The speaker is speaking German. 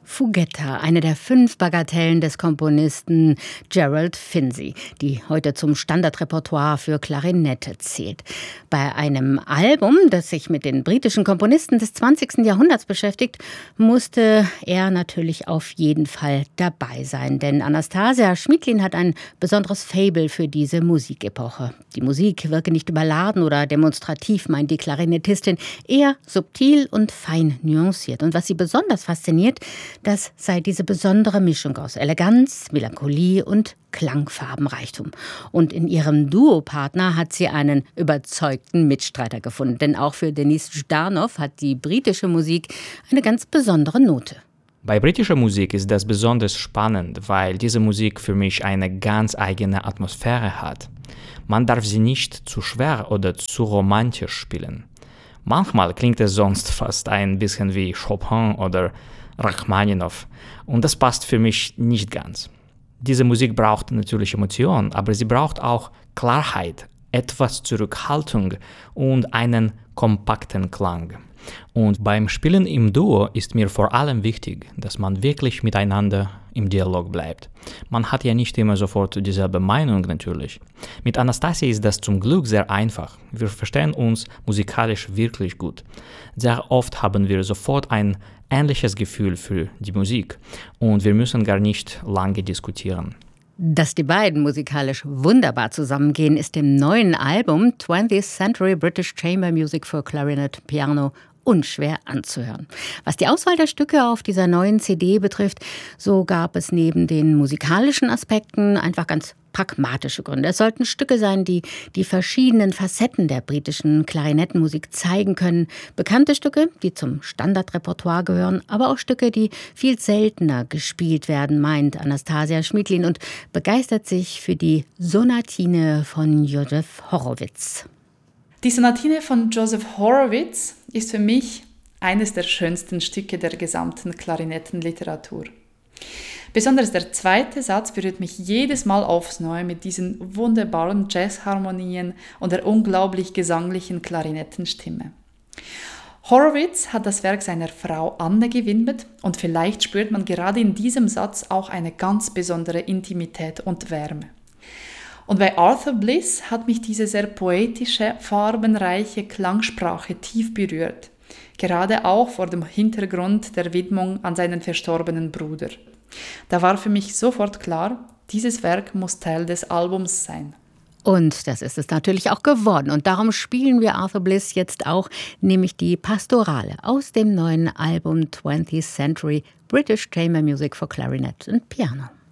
Fugetta, eine der 5 Bagatellen des Komponisten Gerald Finzi, die heute zum Standardrepertoire für Klarinette zählt. Bei einem Album, das sich mit den britischen Komponisten des 20. Jahrhunderts beschäftigt, musste er natürlich auf jeden Fall dabei sein. Denn Anastasia Schmidlin hat ein besonderes Faible für diese Musikepoche. Die Musik wirke nicht überladen oder demonstrativ, meint die Klarinettistin, eher subtil und fein nuanciert. Und was sie besonders fasziniert, das sei diese besondere Mischung aus Eleganz, Melancholie und Klangfarbenreichtum. Und in ihrem Duopartner hat sie einen überzeugten Mitstreiter gefunden. Denn auch für Denis Zhdanov hat die britische Musik eine ganz besondere Note. Bei britischer Musik ist das besonders spannend, weil diese Musik für mich eine ganz eigene Atmosphäre hat. Man darf sie nicht zu schwer oder zu romantisch spielen. Manchmal klingt es sonst fast ein bisschen wie Chopin oder Rachmaninow. Und das passt für mich nicht ganz. Diese Musik braucht natürlich Emotion, aber sie braucht auch Klarheit, etwas Zurückhaltung und einen kompakten Klang. Und beim Spielen im Duo ist mir vor allem wichtig, dass man wirklich miteinander im Dialog bleibt. Man hat ja nicht immer sofort dieselbe Meinung natürlich. Mit Anastasia ist das zum Glück sehr einfach. Wir verstehen uns musikalisch wirklich gut. Sehr oft haben wir sofort ein ähnliches Gefühl für die Musik und wir müssen gar nicht lange diskutieren. Dass die beiden musikalisch wunderbar zusammengehen, ist im neuen Album 20th Century British Chamber Music for Clarinet Piano unschwer anzuhören. Was die Auswahl der Stücke auf dieser neuen CD betrifft, so gab es neben den musikalischen Aspekten einfach ganz pragmatische Gründe. Es sollten Stücke sein, die die verschiedenen Facetten der britischen Klarinettenmusik zeigen können. Bekannte Stücke, die zum Standardrepertoire gehören, aber auch Stücke, die viel seltener gespielt werden, meint Anastasia Schmidlin und begeistert sich für die Sonatine von Joseph Horowitz. Die Sonatine von Joseph Horowitz ist für mich eines der schönsten Stücke der gesamten Klarinettenliteratur. Besonders der zweite Satz berührt mich jedes Mal aufs Neue mit diesen wunderbaren Jazzharmonien und der unglaublich gesanglichen Klarinettenstimme. Horowitz hat das Werk seiner Frau Anne gewidmet und vielleicht spürt man gerade in diesem Satz auch eine ganz besondere Intimität und Wärme. Und bei Arthur Bliss hat mich diese sehr poetische, farbenreiche Klangsprache tief berührt. Gerade auch vor dem Hintergrund der Widmung an seinen verstorbenen Bruder. Da war für mich sofort klar, dieses Werk muss Teil des Albums sein. Und das ist es natürlich auch geworden. Und darum spielen wir Arthur Bliss jetzt auch, nämlich die Pastorale aus dem neuen Album 20th Century British Chamber Music for Clarinet and Piano.